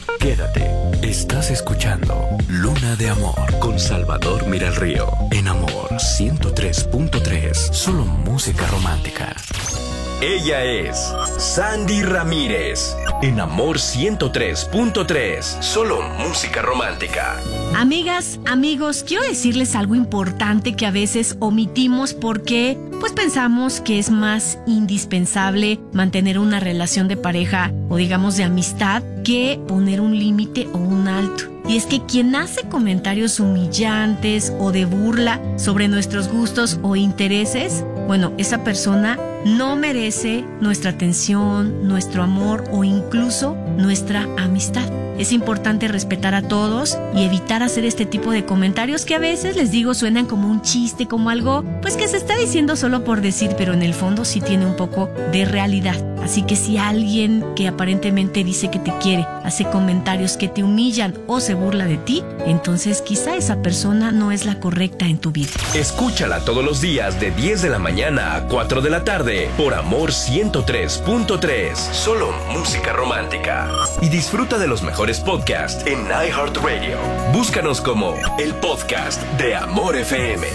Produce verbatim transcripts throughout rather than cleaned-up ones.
Quédate, estás escuchando Luna de Amor con Salvador Miralrío en Amor ciento tres punto tres, solo música romántica. Ella es Sandy Ramírez en Amor ciento tres punto tres, solo música romántica. Amigas, amigos, quiero decirles algo importante que a veces omitimos porque pues pensamos que es más indispensable mantener una relación de pareja o digamos de amistad que poner un límite o un alto. Y es que quien hace comentarios humillantes o de burla sobre nuestros gustos o intereses, bueno, esa persona no merece nuestra atención, nuestro amor o incluso nuestra amistad. Es importante respetar a todos y evitar hacer este tipo de comentarios que a veces, les digo, suenan como un chiste, como algo pues que se está diciendo solo por decir, pero en el fondo sí tiene un poco de realidad. Así que si alguien que aparentemente dice que te quiere hace comentarios que te humillan o se burla de ti, entonces quizá esa persona no es la correcta en tu vida. Escúchala todos los días de diez de la mañana a cuatro de la tarde por Amor ciento tres punto tres, solo música romántica. Y disfruta de los mejores podcasts en iHeartRadio. Búscanos como el podcast de Amor F M.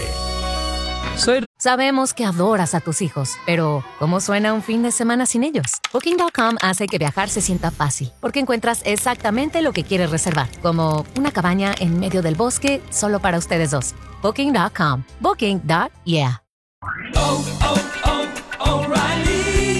Soy... Sabemos que adoras a tus hijos, pero ¿cómo suena un fin de semana sin ellos? Booking punto com hace que viajar se sienta fácil, porque encuentras exactamente lo que quieres reservar, como una cabaña en medio del bosque solo para ustedes dos. Booking punto com. Booking punto yeah. Oh, oh, oh, O'Reilly.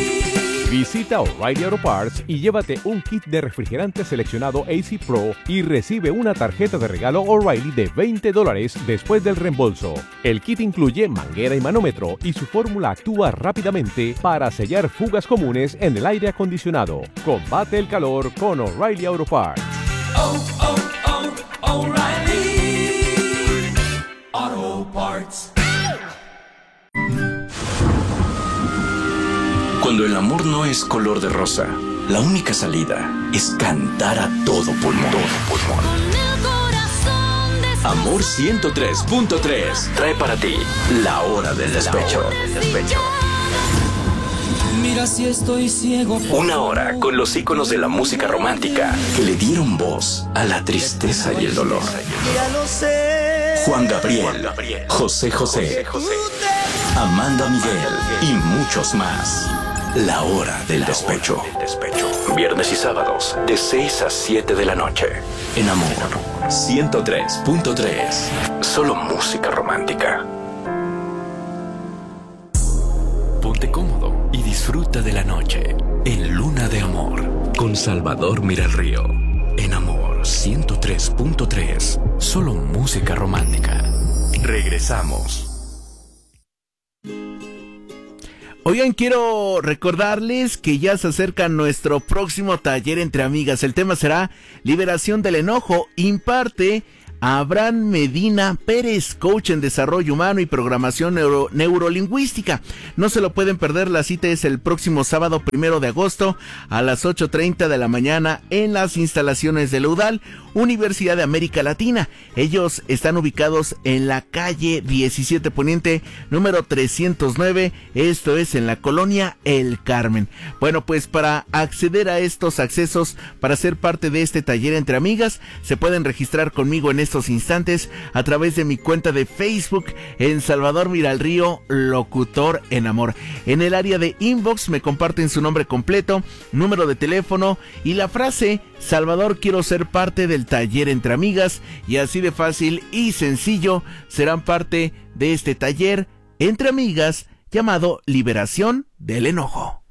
Visita O'Reilly Auto Parts y llévate un kit de refrigerante seleccionado A C Pro y recibe una tarjeta de regalo O'Reilly de veinte dólares después del reembolso. El kit incluye manguera y manómetro y su fórmula actúa rápidamente para sellar fugas comunes en el aire acondicionado. Combate el calor con O'Reilly Auto Parts. Oh, oh, oh, O'Reilly Auto Parts. Cuando el amor no es color de rosa, la única salida es cantar a todo pulmón. Todo pulmón. Amor ciento tres punto tres trae para ti La Hora del Despecho. Despecho. Mira si estoy ciego. Una hora con los íconos de la música romántica que le dieron voz a la tristeza y el dolor. Juan Gabriel, José José, Amanda Miguel y muchos más. La Hora del Despecho. Viernes y sábados de seis a siete de la noche. En Amor ciento tres punto tres. Solo música romántica. Ponte cómodo y disfruta de la noche en Luna de Amor con Salvador Miralrío. En Amor ciento tres punto tres. Solo música romántica. Regresamos. Oigan, quiero recordarles que ya se acerca nuestro próximo taller entre amigas. El tema será Liberación del Enojo. Imparte Abraham Medina Pérez, coach en desarrollo humano y programación neuro, neurolingüística. No se lo pueden perder, la cita es el próximo sábado primero de agosto a las ocho treinta de la mañana en las instalaciones de la U D A L, Universidad de América Latina. Ellos están ubicados en la calle diecisiete Poniente, número trescientos nueve, esto es en la colonia El Carmen. Bueno, pues para acceder a estos accesos, para ser parte de este taller entre amigas, se pueden registrar conmigo en estos instantes a través de mi cuenta de Facebook en Salvador Miralrío, locutor en amor. En el área de inbox me comparten su nombre completo, número de teléfono y la frase Salvador, quiero ser parte del taller entre amigas, y así de fácil y sencillo serán parte de este taller entre amigas llamado Liberación del Enojo.